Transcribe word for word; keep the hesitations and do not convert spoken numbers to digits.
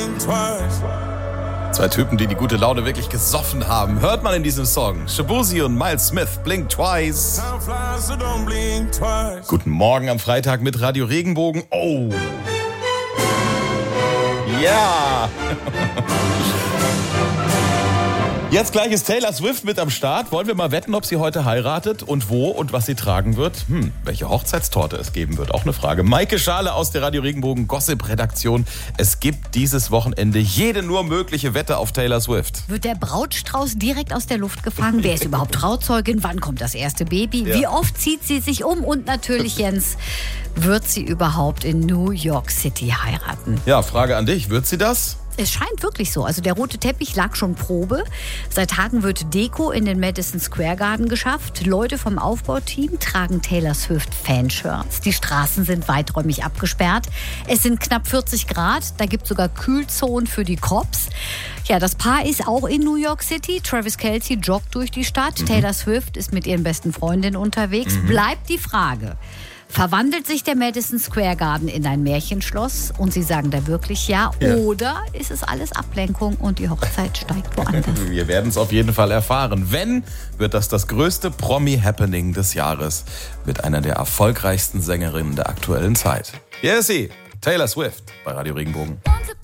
Zwei Typen, die die gute Laune wirklich gesoffen haben. Hört man in diesem Song. Shaboozey und Miles Smith, Blink Twice. Guten Morgen am Freitag mit Radio Regenbogen. Oh. Ja. Jetzt gleich ist Taylor Swift mit am Start. Wollen wir mal wetten, ob sie heute heiratet und wo und was sie tragen wird? Hm, welche Hochzeitstorte es geben wird, auch eine Frage. Maike Schale aus der Radio Regenbogen Gossip-Redaktion. Es gibt dieses Wochenende jede nur mögliche Wette auf Taylor Swift. Wird der Brautstrauß direkt aus der Luft gefangen? Wer ist überhaupt Trauzeugin? Wann kommt das erste Baby? Ja. Wie oft zieht sie sich um? Und natürlich, Jens, wird sie überhaupt in New York City heiraten? Ja, Frage an dich. Wird sie das? Es scheint wirklich so. Also der rote Teppich lag schon Probe. Seit Tagen wird Deko in den Madison Square Garden geschafft. Leute vom Aufbauteam tragen Taylor Swift Fanshirts. Die Straßen sind weiträumig abgesperrt. Es sind knapp vierzig Grad. Da gibt es sogar Kühlzonen für die Cops. Ja, das Paar ist auch in New York City. Travis Kelce joggt durch die Stadt. Mhm. Taylor Swift ist mit ihren besten Freundinnen unterwegs. Mhm. Bleibt die Frage: Verwandelt sich der Madison Square Garden in ein Märchenschloss und Sie sagen da wirklich ja? ja. Oder ist es alles Ablenkung und die Hochzeit steigt woanders? Wir werden es auf jeden Fall erfahren. Wenn, wird das das größte Promi-Happening des Jahres mit einer der erfolgreichsten Sängerinnen der aktuellen Zeit. Hier ist sie, Taylor Swift bei Radio Regenbogen.